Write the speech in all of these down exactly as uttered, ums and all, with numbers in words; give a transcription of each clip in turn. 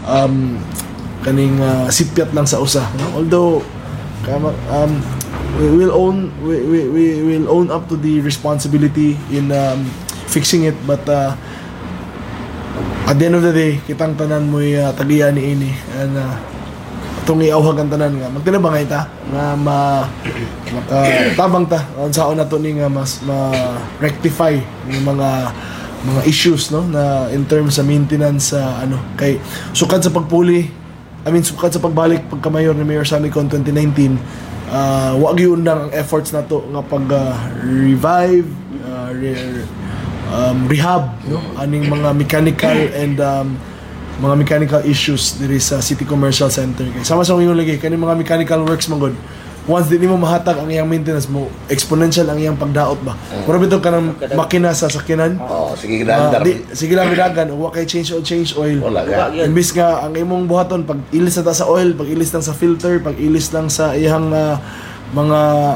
um, kaning uh, sipyat lang sa usa, no? Although kama, um, we will own we, we, we will own up to the responsibility in um, fixing it, but uh, at the end of the day kitang tanan mo uh, tagiya ni ini, and uh, itong iawhag ang tanan nga magtinabangay ta nga ma makatabang ta unsaon nato ni nga mas ma-rectify yung mga mga issues, no, na in terms sa maintenance sa uh, ano kay sukad sa pagpuli, I mean sukad sa pagbalik pagkamayor ni Mayor Sammy Con twenty nineteen, uh, wag yun ang efforts nato nga pag uh, revive uh, re, um, rehab, no, aning mga mechanical and um, mga mechanical issues diri sa City Commercial Center. Kay sama sa yung lagi kani mga mechanical works magod, once di mo mahatag ang iyang maintenance mo, exponential ang iyang pagdaot ba. Kung mm. bitaw ka ng makina sa sakyanan, oh, sige gidaan uh, di, sige lang gidagan, wa kay change oil, change oil. Wala ga. Imbis nga ang imong buhaton pag ilis na ta sa oil, pag ilis lang sa filter, pag ilis lang sa iyang uh, mga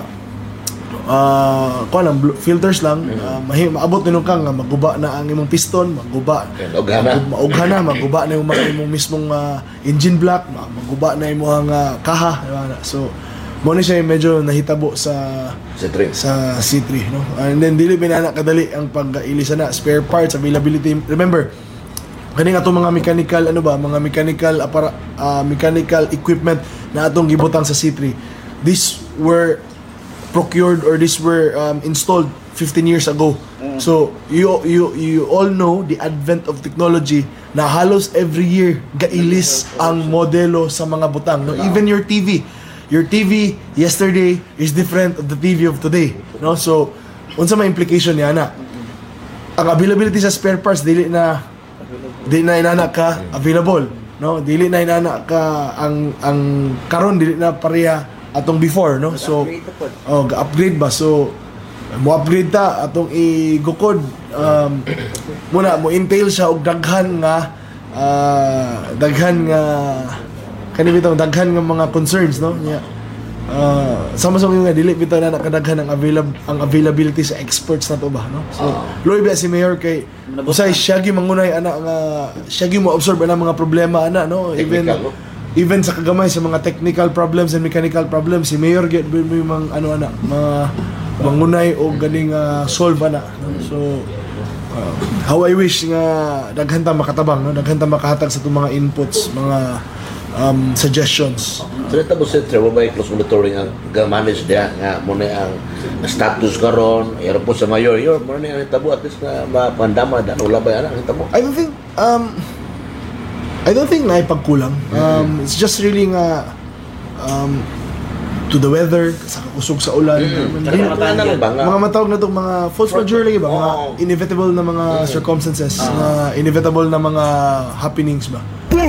uh, kuan lang filters lang, uh, mahi, maabot nino kang nga maguba na ang imong piston, maguba. Maugha Maugha na, maguba na yung mga imong mismong uh, engine block, maguba na imong uh, kaha, diba? So mo ni siya medyo nahitabo sa C three. Sa C three, no? And then dili pinana kadali ang pag-ilisa na spare parts availability. Remember, kani nga mga mechanical ano ba, mga mechanical apara, uh, mechanical equipment na atong gibutang sa C three. These were procured or these were um, installed fifteen years ago. Mm. So, you you you all know the advent of technology na halos every year gailis ang modelo sa mga butang, no? Even your T V. Your T V yesterday is different of the T V of today, no? So unsa may implication niya na ang availability sa spare parts dili na dili na inana ka available, no? Dili na inana ka ang ang karon dili na pareha atong before, no? So oh ga-upgrade ba, so mo upgrade ta atong igukod, um muna mo entail siya og daghan nga uh, daghan nga kani bitaw daghan nga mga concerns, no, yeah. Uh, sama-sama nga dili bitaw na nakadaghan ang available ang availability sa experts na to ba, no? So uh, loy ba si Mayor kay usay siya gi mangunay ana nga siya gi mo observe ana mga problema ana, no, even technical, no? Even sa kagamay sa mga technical problems and mechanical problems si Mayor get mo yung ano ana mga mangunay o ganing uh, solve ana, no? So uh, how I wish nga daghan ta makatabang, no, daghan ta makahatag sa itong mga inputs, mga um, suggestions. So ito po sa travel by close monitoring ang manage dia nga mo na ang status karon ero po sa mayor yo mo na ang tabo at least na mapandama dan wala ba ana ang tabo. I don't think um I don't think na ipagkulang. Um it's just really nga um to the weather, sa kakusog sa ulan, mm-hmm. mga, mga matawag na itong mga force majeure lagi ba, mga oh. inevitable na mga mm-hmm. circumstances, uh-huh. na inevitable na mga happenings ba.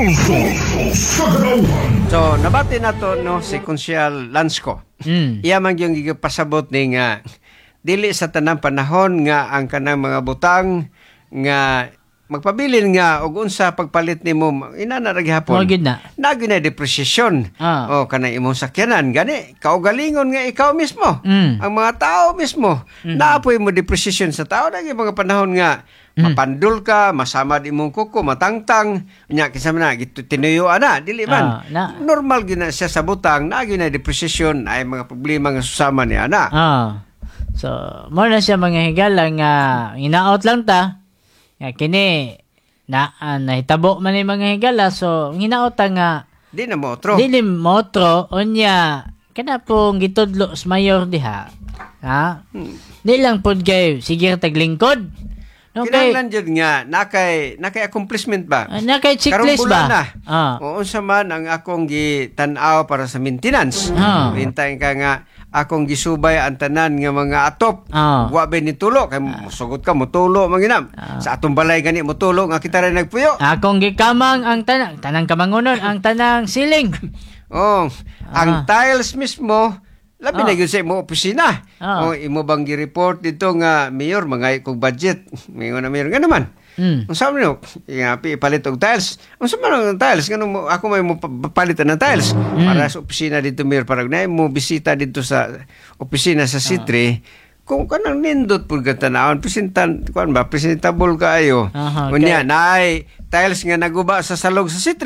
So nabati na to, no, si Konsyal Lansco. Mm. Iya man yung gigapasabot ni nga dili sa tanang panahon nga ang kanang mga butang nga magpabilin nga og unsa pagpalit nimo inana ra gihapon. Magid na. Nagi na depreciation. Ah. O kanang imong sakyanan gani kaugalingon nga ikaw mismo. Mm. Ang mga tao mismo. Mm-hmm. Naapoy mo depreciation sa tao na mga panahon nga mm. mapandul ka, masama di mong kuko, matangtang, nya kinsa man na tinuyo ana, dili man. Ah, normal gina siya sa butang, nagi na depreciation ay mga problema nga susama ni ana. Ah. So, mo na siya mga higala nga inaot lang ta. Ya kini na uh, nahitabo man ni mga higala, so hinaot nga di na motro. Dili motro onya kana pong gitudlo sa mayor diha. Ha? Hmm. Di lang pod kay sige taglingkod. No, kinahanglan jud nga nakay nakay accomplishment ba? Uh, nakay checklist ba? Na. Ah. O unsa man ang akong gitanaw para sa maintenance. Ah. Hintay ka nga akong gisubay ang tanan nga mga atop. Oh. Wa ba ni tulo kay uh. sugot ka mo tulo manginam. Uh. Sa atong balay gani mo tulo nga kita ra nagpuyo. Akong gikamang ang tanang tanang kamangunon ang tanang ceiling. Oh, uh. ang tiles mismo labi oh. na gyud sa imo opisina. Oh. O imo bang gi-report dito nga mayor mangay kog budget. Mingon na mayor nga naman. Mm. Ang sabi nyo, ipalit og tiles. Ang sabi ng tiles, ganun, ako may mo palitan ng tiles. Mm. Para sa opisina dito, Mayor, parang na mo bisita dito sa opisina sa C three. Uh. Kung kanang nindot po katanaon, presentan, kuan ba, presentable kaayo. Uh-huh, okay. Unya, naay tiles nga naguba sa salog sa C three.